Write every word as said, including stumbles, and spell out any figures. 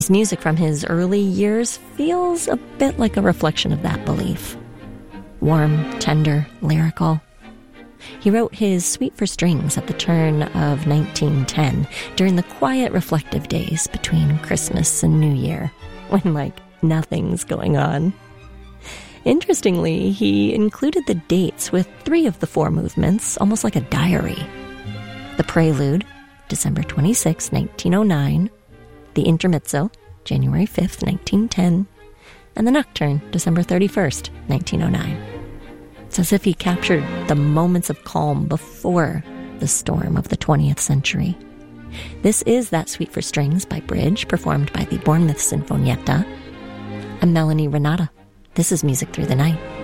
His music from his early years feels a bit like a reflection of that belief. Warm, tender, lyrical. He wrote his Suite for Strings at the turn of nineteen ten, during the quiet, reflective days between Christmas and New Year, when, like, nothing's going on. Interestingly, he included the dates with three of the four movements, almost like a diary. The Prelude, December twenty-sixth, nineteen oh nine, the Intermezzo, January fifth, nineteen ten, and the Nocturne, December thirty-first, nineteen oh nine. It's as if he captured the moments of calm before the storm of the twentieth century. This is that Suite for Strings by Bridge, performed by the Bournemouth Sinfonietta. I'm Melanie Renata. This is Music Through the Night.